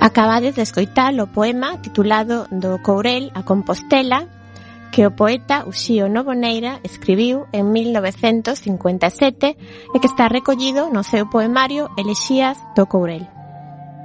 Acabades de escoitar o poema titulado Do Courel a Compostela, que o poeta Uxío Novoneira escribiu en 1957 e que está recollido no seu poemario Elexías do Courel.